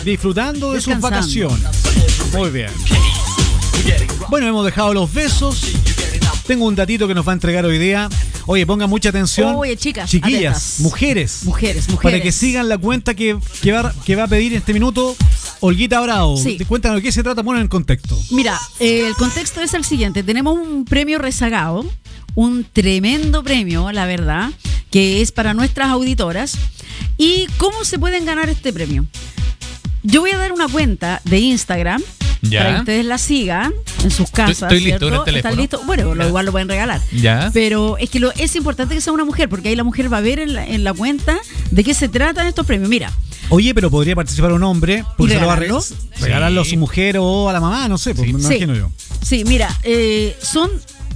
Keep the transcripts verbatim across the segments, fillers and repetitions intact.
disfrutando de sus Descansando. vacaciones. Muy bien. Bueno, hemos dejado los besos. Tengo un datito que nos va a entregar hoy día. Oye, pongan mucha atención. Oye, chicas, chiquillas, atentas. mujeres. Mujeres, mujeres. Para que sigan la cuenta que, que, va, que va a pedir en este minuto Olguita Bravo. Sí. Cuéntanos de qué se trata, ponen en contexto. Mira, eh, el contexto es el siguiente. Tenemos un premio rezagado, un tremendo premio, la verdad, que es para nuestras auditoras. ¿Y cómo se pueden ganar este premio? Yo voy a dar una cuenta de Instagram Ya. para que ustedes la sigan en sus casas. Estoy listo ¿cierto? en el teléfono. ¿Están listos? Bueno, lo, Ya. igual lo pueden regalar. Ya. Pero es que lo, es importante que sea una mujer, porque ahí la mujer va a ver en la, en la cuenta de qué se tratan estos premios. Mira, Oye, pero podría participar un hombre, porque ¿Y se lo va a regalarlo? re- regalarlo Sí. a su mujer o a la mamá, no sé, pues, Sí. me Sí. imagino yo. sí, mira, eh, son.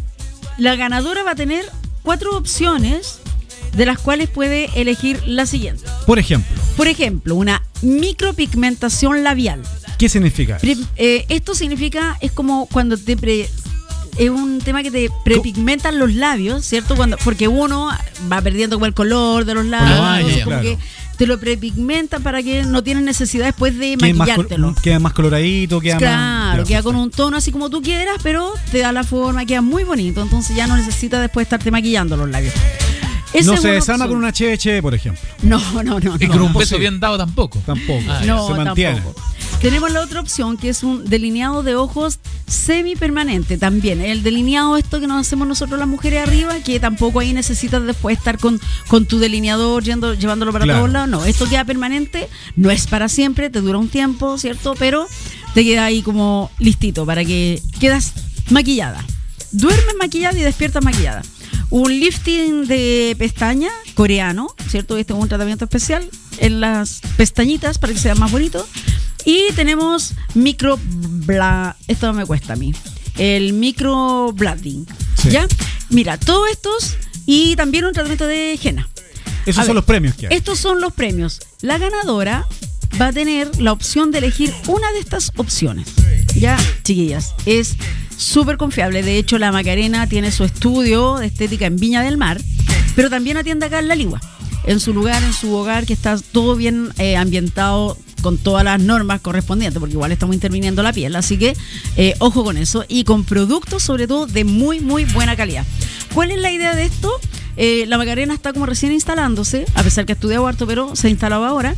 La ganadora va a tener cuatro opciones de las cuales puede elegir la siguiente. Por ejemplo, Por ejemplo, una micropigmentación labial. ¿qué significa? Pre- eh, esto significa, es como cuando te pre- es un tema que te prepigmentan los labios, ¿cierto? Cuando, porque uno va perdiendo como el color de los labios, Ah, entonces ya, como claro. que te lo prepigmentan para que no tienes necesidad después de Queda más, maquillártelo. col- queda más coloradito, queda más... Claro, ya, queda con perfecto. un tono así como tú quieras, pero te da la forma, queda muy bonito, entonces ya no necesitas después estarte maquillando los labios. Esa No es se una desarma opción. con una cheve cheve, por ejemplo. No, no, no. Y no. con un no, beso sí. bien dado tampoco. Tampoco. Ah, No, se mantiene. tampoco. Tenemos la otra opción que es un delineado de ojos semipermanente también. El delineado esto que nos hacemos nosotros las mujeres arriba, que tampoco ahí necesitas después estar con, con tu delineador yendo, llevándolo para Claro. todos lados. No, esto queda permanente, no es para siempre, te dura un tiempo, ¿cierto? Pero te queda ahí como listito para que quedas maquillada. Duermes maquillada y despiertas maquillada. Un lifting de pestaña coreano, ¿cierto? Este es un tratamiento especial en las pestañitas para que sea más bonito. Y tenemos micro bla, esto me cuesta a mí. El micro blading. Sí. ¿Ya? Mira, todos estos y también un tratamiento de henna. Esos A son ver, los premios que hay. Estos son los premios. La ganadora va a tener la opción de elegir una de estas opciones. Ya, chiquillas, es súper confiable. De hecho, la Macarena tiene su estudio de estética en Viña del Mar, pero también atiende acá en La Ligua, en su lugar, en su hogar, que está todo bien eh, ambientado con todas las normas correspondientes, porque igual estamos interviniendo la piel, así que eh, ojo con eso, y con productos sobre todo de muy, muy buena calidad. ¿Cuál es la idea de esto? Eh, la Macarena está como recién instalándose, a pesar que ha estudiado harto, pero se instalaba ahora,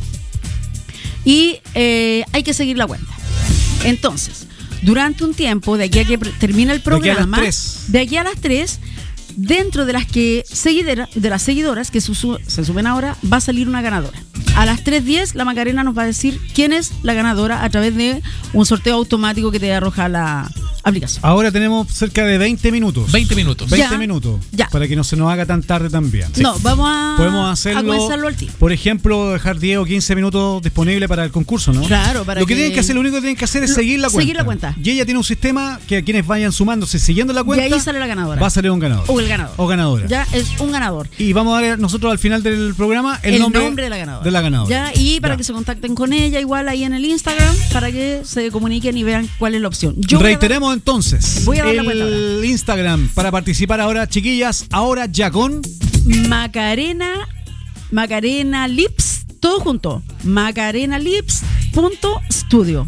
y eh, hay que seguir la cuenta. Entonces, durante un tiempo, de aquí a que pre- termine el De aquí a las programa, tres. de aquí a las tres, dentro de las que seguidera, de las seguidoras que su- su- se suben ahora, va a salir una ganadora. A las tres diez la Macarena nos va a decir quién es la ganadora a través de un sorteo automático que te arroja la aplicación. Ahora tenemos cerca de veinte minutos. veinte minutos. veinte Ya, minutos. ya. Para que no se nos haga tan tarde también. No, vamos a, Podemos hacerlo, a comenzarlo al tiro. por ejemplo, dejar diez o quince minutos disponible para el concurso, ¿no? Claro, para lo que, que- tienen que hacer, lo único que tienen que hacer es Lo- seguir la cuenta. seguir la cuenta. Y ella tiene un sistema que a quienes vayan sumándose siguiendo la De cuenta, ahí sale la ganadora. va a salir un ganador. O el ganador. O ganadora. Ya es un ganador. Y vamos a dar nosotros al final del programa el, El, nombre, nombre, de la ganadora. de la ganadora. Ya, y para Ya. que se contacten con ella, igual ahí en el Instagram, para que se comuniquen y vean cuál es la opción. Yo voy a dar- Reiteremos entonces voy a dar la el cuenta ahora. Instagram para participar ahora, chiquillas, ahora ya con Macarena, Macarena Lips, todo junto. Macarena Lips punto studio.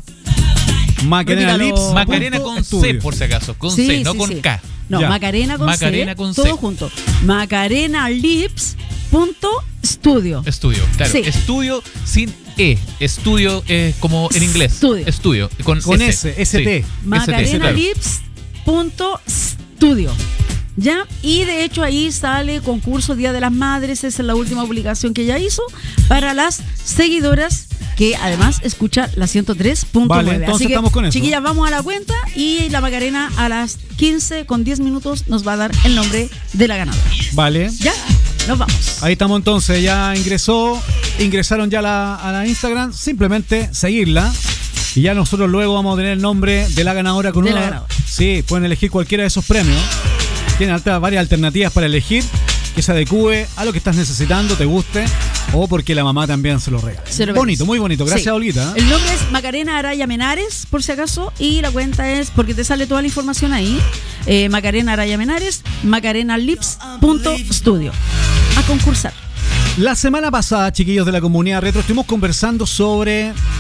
Macarena Repítalo. Lips. Macarena punto con estudio. C, por si acaso. Con Sí, C, no sí, con sí. K. No, Ya. Macarena con Macarena C, con todo C. junto. Macarena Lips punto studio. Estudio, claro. Sí. Estudio sin E. Estudio eh, como en inglés. Estudio. Estudio. Con, Con S. S, S T. Sí. Macarena S T, claro. Lips punto studio. ¿Ya? Y de hecho ahí sale concurso Día de las Madres, esa es la última publicación que ella hizo para las seguidoras que además escucha la ciento tres punto nueve. Vale, entonces Así que, estamos con eso. chiquillas, vamos a la cuenta y la Macarena a las quince con diez minutos nos va a dar el nombre de la ganadora. Vale. ¿Ya? Nos vamos. Ahí estamos entonces, ya ingresó, ingresaron ya la, a la Instagram, simplemente seguirla y ya nosotros luego vamos a tener el nombre de la ganadora con De una. la ganadora. Sí, pueden elegir cualquiera de esos premios. Tienen altas, varias alternativas para elegir que se adecue a lo que estás necesitando, te guste o porque la mamá también se lo regala. Se lo Bonito, merece. muy bonito. Gracias, Sí. Olguita. El nombre es Macarena Araya Menares, por si acaso, y la cuenta es, porque te sale toda la información ahí, eh, Macarena Araya Menares, macarena lips punto studio. A concursar. La semana pasada, chiquillos de la comunidad retro, estuvimos conversando sobre